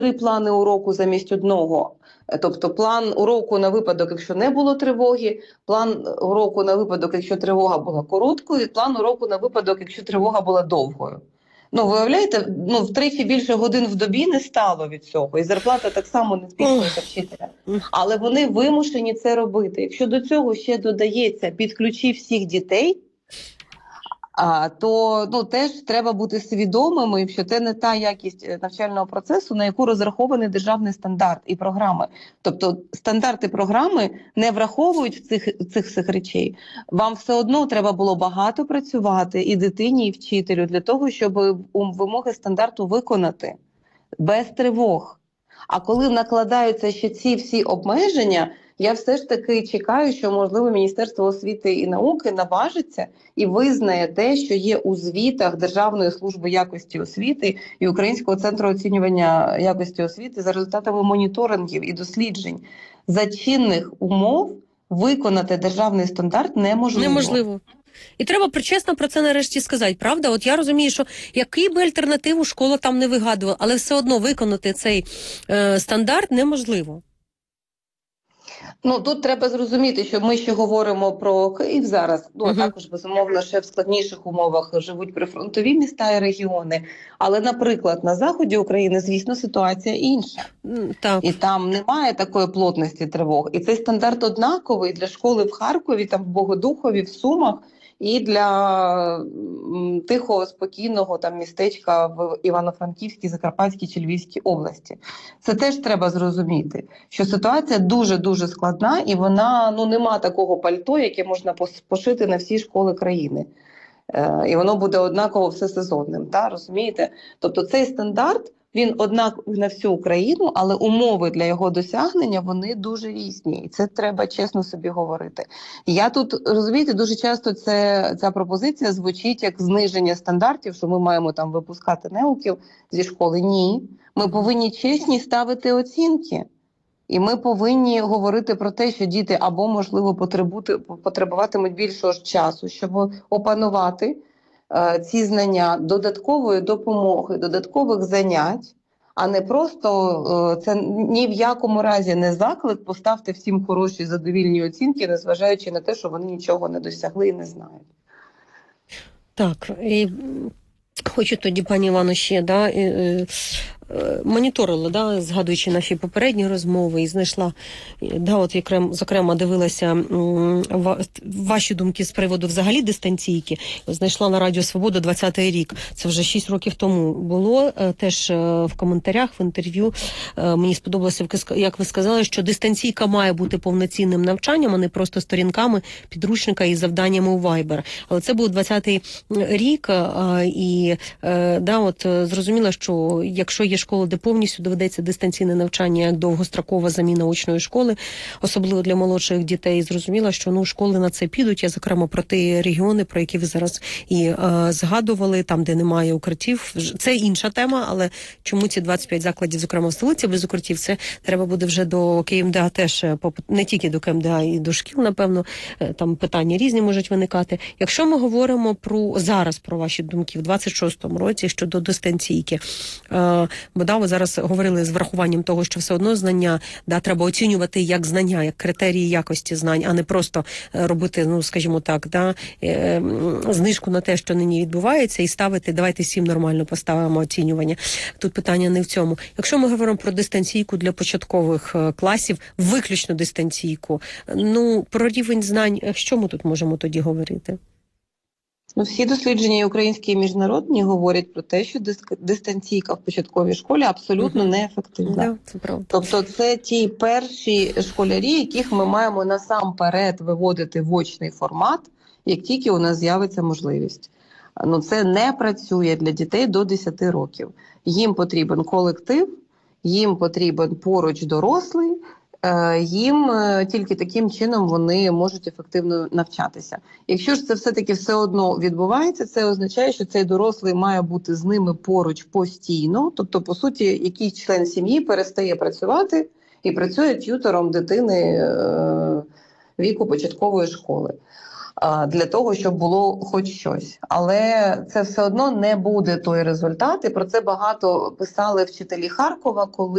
3 плани уроку замість одного. Тобто план уроку на випадок, якщо не було тривоги, план уроку на випадок, якщо тривога була короткою, і план уроку на випадок, якщо тривога була довгою. Ну, виявляєте, втричі більше годин в добі не стало від цього, і зарплата так само не збільшується вчителя. Але вони вимушені це робити. Якщо до цього ще додається підключи всіх дітей, то теж треба бути свідомими, що це не та якість навчального процесу, на яку розрахований державний стандарт і програми. Тобто стандарти програми не враховують цих всіх речей. Вам все одно треба було багато працювати і дитині, і вчителю для того, щоб вимоги стандарту виконати без тривог. А коли накладаються ще ці всі обмеження, я все ж таки чекаю, що, можливо, Міністерство освіти і науки наважиться і визнає те, що є у звітах Державної служби якості освіти і Українського центру оцінювання якості освіти за результатами моніторингів і досліджень. За чинних умов виконати державний стандарт неможливо. Неможливо. І треба чесно про це нарешті сказати, правда? От я розумію, що який би альтернативу школа там не вигадувала, але все одно виконати цей стандарт неможливо. Тут треба зрозуміти, що ми ще говоримо про Київ зараз, також, безумовно, ще в складніших умовах живуть прифронтові міста і регіони, але, наприклад, на заході України, звісно, ситуація інша. Так. І там немає такої плотності тривог. І цей стандарт однаковий для школи в Харкові, там в Богодухові, в Сумах, і для тихого, спокійного там містечка в Івано-Франківській, Закарпатській чи Львівській області. Це теж треба зрозуміти, що ситуація дуже-дуже складна, і вона, нема такого пальто, яке можна пошити на всі школи країни. І воно буде однаково всесезонним, розумієте? Тобто цей стандарт, він однаковий на всю Україну, але умови для його досягнення, вони дуже різні. І це треба чесно собі говорити. Я тут, розумієте, дуже часто ця пропозиція звучить як зниження стандартів, що ми маємо там випускати неуків зі школи. Ні. Ми повинні чесні ставити оцінки. І ми повинні говорити про те, що діти або, можливо, потребуватимуть більшого часу, щоб опанувати ці знання, додаткової допомоги, додаткових занять, а не просто це ні в якому разі не заклик, поставте всім хороші задовільні оцінки, незважаючи на те, що вони нічого не досягли і не знають. Так, і хочу тоді, пані Івано, ще, моніторила, згадуючи наші попередні розмови, і знайшла, зокрема, дивилася ваші думки з приводу взагалі дистанційки. Знайшла на Радіо Свобода 20-й рік. Це вже 6 років тому було. Теж в коментарях, в інтерв'ю мені сподобалося, як ви сказали, що дистанційка має бути повноцінним навчанням, а не просто сторінками підручника і завданнями у Viber. Але це був 20-й рік, і зрозуміло, що якщо є школа, де повністю доведеться дистанційне навчання як довгострокова заміна очної школи, особливо для молодших дітей, зрозуміло, що школи на це підуть. Я, зокрема, про ті регіони, про які ви зараз і згадували, там, де немає укриттів. Це інша тема, але чому ці 25 закладів, зокрема в столиці, без укриттів, це треба буде вже до КМДА теж, не тільки до КМДА, і до шкіл, напевно, там питання різні можуть виникати. Якщо ми говоримо зараз про ваші думки в 26-му році щодо дистанційки, ви зараз говорили з врахуванням того, що все одно знання треба оцінювати як знання, як критерії якості знань, а не просто робити, скажімо так, знижку на те, що нині відбувається, і ставити, давайте всім нормально поставимо оцінювання. Тут питання не в цьому. Якщо ми говоримо про дистанційку для початкових класів, виключно дистанційку, про рівень знань, що ми тут можемо тоді говорити? Всі дослідження і українські, і міжнародні говорять про те, що дистанційка в початковій школі абсолютно неефективна. Це правда. Тобто це ті перші школярі, яких ми маємо насамперед виводити в очний формат, як тільки у нас з'явиться можливість. Це не працює для дітей до 10 років. Їм потрібен колектив, їм потрібен поруч дорослий, їм тільки таким чином вони можуть ефективно навчатися. Якщо ж це все-таки все одно відбувається, це означає, що цей дорослий має бути з ними поруч постійно, тобто, по суті, якийсь член сім'ї перестає працювати і працює т'ютором дитини віку початкової школи. для того, щоб було хоч щось. Але це все одно не буде той результат, і про це багато писали вчителі Харкова, коли